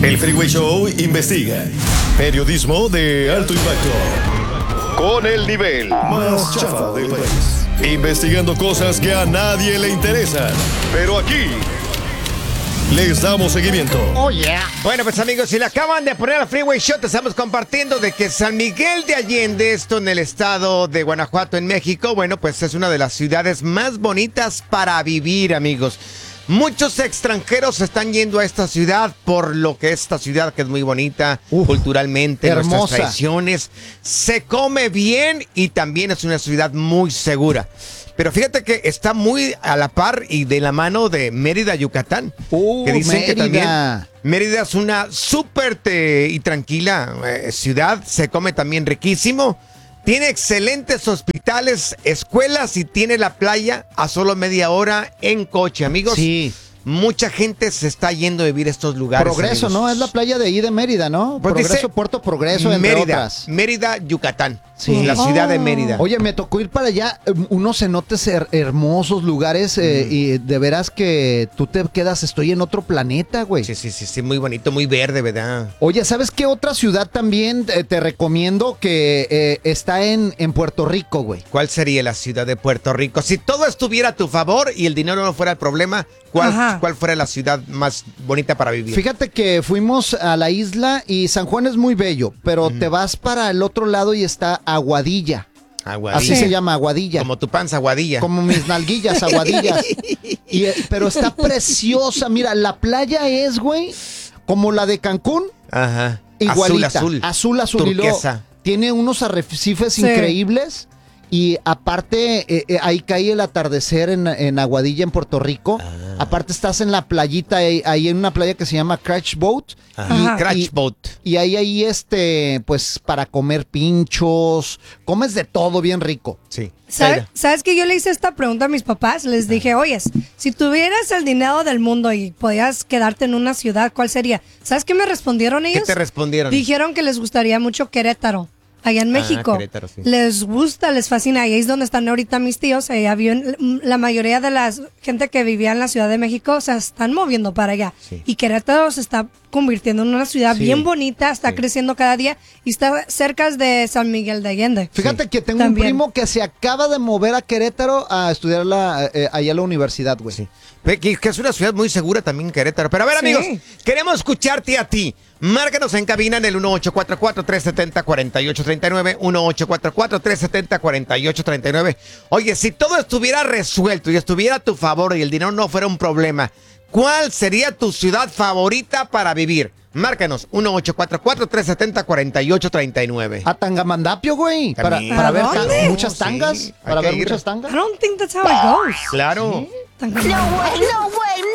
El Freeway Show investiga. Periodismo de alto impacto. Con el nivel más chafa del país. Investigando cosas que a nadie le interesan. Pero aquí les damos seguimiento. Oh, yeah. Bueno, pues amigos, si le acaban de poner al Freeway Show, te estamos compartiendo de que San Miguel de Allende, esto en el estado de Guanajuato, en México, bueno, pues es una de las ciudades más bonitas para vivir, amigos. Muchos extranjeros están yendo a esta ciudad por lo que esta ciudad, que es muy bonita, culturalmente, hermosa. nuestras tradiciones, se come bien y también es una ciudad muy segura. Pero fíjate que está muy a la par y de la mano de Mérida, Yucatán. Que dicen Mérida. que también Mérida es una súper y tranquila ciudad, se come también riquísimo. Tiene excelentes hospitales, escuelas y tiene la playa a solo media hora en coche, amigos. Sí. Mucha gente se está yendo a vivir estos lugares. Progreso, amigos. ¿no? Es la playa de ahí de Mérida, ¿no? Pues Progreso, dice Puerto Progreso, entre Mérida, otras. Mérida, Yucatán. Sí. La ciudad de Mérida. Oye, me tocó ir para allá, unos cenotes hermosos lugares y de veras que tú te quedas, estoy en otro planeta, güey. Sí, muy bonito, muy verde, ¿verdad? Oye, ¿sabes qué otra ciudad también te recomiendo que está en Puerto Rico, güey? ¿Cuál sería la ciudad de Puerto Rico? Si todo estuviera a tu favor y el dinero no fuera el problema, ¿cuál fuera la ciudad más bonita para vivir? Fíjate que fuimos a la isla y San Juan es muy bello, pero te vas para el otro lado y está Aguadilla. Aguadilla. Así se llama, Aguadilla. Como tu panza, Aguadilla. Como mis nalguillas, Aguadillas. Pero está preciosa. Mira, la playa es, güey, como la de Cancún. Ajá. Igualita. Azul. Azul. Y luego tiene unos arrecifes increíbles. Y aparte, ahí cae el atardecer en Aguadilla, en Puerto Rico. Aparte estás en la playita, ahí en una playa que se llama Crash Boat. Crash Boat. Y ahí, pues, para comer pinchos. Comes de todo bien rico. Sí. ¿Sabes que yo le hice esta pregunta a mis papás? Les dije, oyes, si tuvieras el dinero del mundo y podías quedarte en una ciudad, ¿cuál sería? ¿Sabes qué me respondieron ellos? ¿Qué te respondieron? Dijeron que les gustaría mucho Querétaro. Allá en México. Querétaro, sí. Les gusta, les fascina. Ahí es donde están ahorita mis tíos. La mayoría de la gente que vivía en la Ciudad de México se están moviendo para allá. Sí. Y Querétaro se está convirtiendo en una ciudad bien bonita, está creciendo cada día y está cerca de San Miguel de Allende. Fíjate que tengo un primo que se acaba de mover a Querétaro a estudiar allá a la universidad, güey. Sí. Que es una ciudad muy segura también, Querétaro. Pero a ver, amigos, queremos escucharte a ti. Márcanos en cabina en el 1844-370-4839, 1844-370-4839. Oye, si todo estuviera resuelto y estuviera a tu favor y el dinero no fuera un problema, ¿cuál sería tu ciudad favorita para vivir? Márcanos, 1844-370-4839. A Tangamandapio, güey. Para ver muchas tangas. Sí, para ver ir. muchas tangas. I don't think that's how it goes. Claro. ¿Sí? No way,